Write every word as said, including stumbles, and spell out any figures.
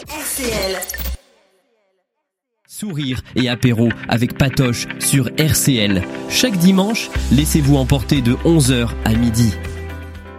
R C L. Sourire et apéro avec Patoche sur R C L. Chaque dimanche, laissez-vous emporter de onze heures à midi.